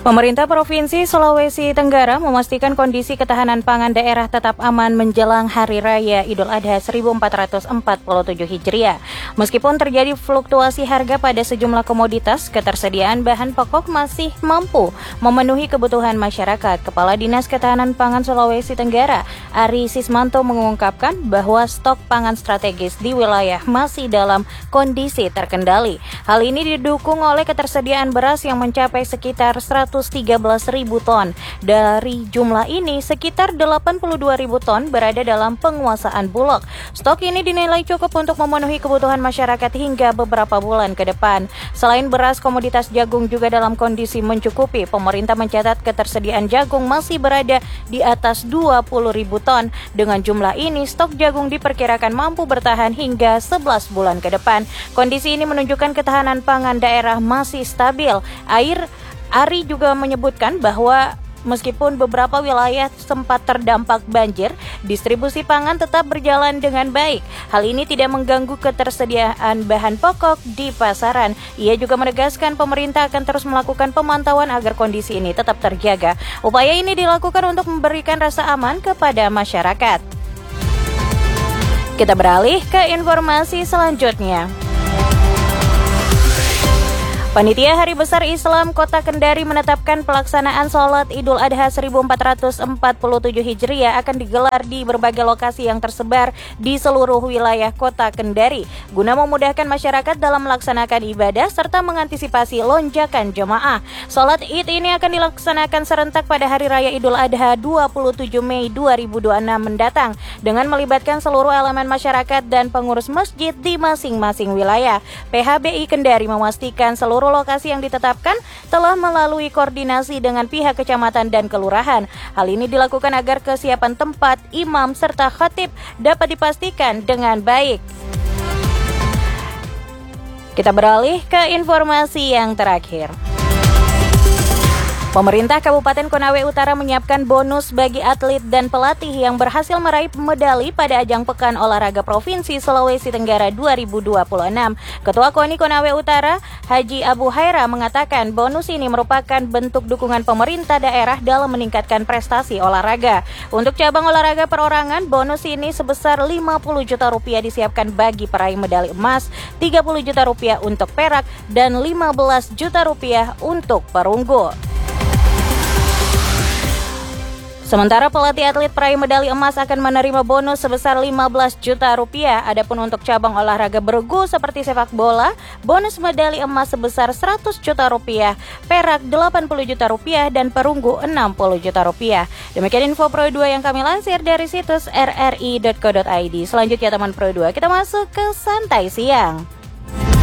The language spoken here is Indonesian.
Pemerintah Provinsi Sulawesi Tenggara memastikan kondisi ketahanan pangan daerah tetap aman menjelang Hari Raya Idul Adha 1447 Hijriah. Meskipun terjadi fluktuasi harga pada sejumlah komoditas, ketersediaan bahan pokok masih mampu memenuhi kebutuhan masyarakat. Kepala Dinas Ketahanan Pangan Sulawesi Tenggara, Ari Sismanto, mengungkapkan bahwa stok pangan strategis di wilayah masih dalam kondisi terkendali. Hal ini didukung oleh ketersediaan beras yang mencapai sekitar 113.000 ton. Dari jumlah ini, sekitar 82.000 ton berada dalam penguasaan Bulog. Stok ini dinilai cukup untuk memenuhi kebutuhan masyarakat hingga beberapa bulan ke depan. Selain beras, komoditas jagung juga dalam kondisi mencukupi. Pemerintah mencatat ketersediaan jagung masih berada di atas 20.000 ton. Dengan jumlah ini, stok jagung diperkirakan mampu bertahan hingga 11 bulan ke depan. Kondisi ini menunjukkan ketahanan pangan daerah masih stabil. Ari juga menyebutkan bahwa meskipun beberapa wilayah sempat terdampak banjir, distribusi pangan tetap berjalan dengan baik. Hal ini tidak mengganggu ketersediaan bahan pokok di pasaran. Ia juga menegaskan pemerintah akan terus melakukan pemantauan agar kondisi ini tetap terjaga. Upaya ini dilakukan untuk memberikan rasa aman kepada masyarakat. Kita beralih ke informasi selanjutnya. Panitia Hari Besar Islam Kota Kendari menetapkan pelaksanaan sholat Idul Adha 1447 Hijriah akan digelar di berbagai lokasi yang tersebar di seluruh wilayah Kota Kendari guna memudahkan masyarakat dalam melaksanakan ibadah serta mengantisipasi lonjakan jemaah. Sholat Id ini akan dilaksanakan serentak pada Hari Raya Idul Adha 27 Mei 2026 mendatang dengan melibatkan seluruh elemen masyarakat dan pengurus masjid di masing-masing wilayah. PHBI Kendari memastikan seluruh lokasi yang ditetapkan telah melalui koordinasi dengan pihak kecamatan dan kelurahan. Hal ini dilakukan agar kesiapan tempat, imam, serta khatib dapat dipastikan dengan baik. Kita beralih ke informasi yang terakhir. Pemerintah Kabupaten Konawe Utara menyiapkan bonus bagi atlet dan pelatih yang berhasil meraih medali pada ajang Pekan Olahraga Provinsi Sulawesi Tenggara 2026. Ketua KONI Konawe Utara, Haji Abu Haira, mengatakan bonus ini merupakan bentuk dukungan pemerintah daerah dalam meningkatkan prestasi olahraga. Untuk cabang olahraga perorangan, bonus ini sebesar 50 juta rupiah disiapkan bagi peraih medali emas, 30 juta rupiah untuk perak, dan 15 juta rupiah untuk perunggu. Sementara pelatih atlet peraih medali emas akan menerima bonus sebesar 15 juta rupiah. Adapun untuk cabang olahraga bergu seperti sepak bola, bonus medali emas sebesar 100 juta rupiah, perak 80 juta rupiah, dan perunggu 60 juta rupiah. Demikian info Pro 2 yang kami lansir dari situs rri.co.id. Selanjutnya teman Pro 2, kita masuk ke Santai Siang.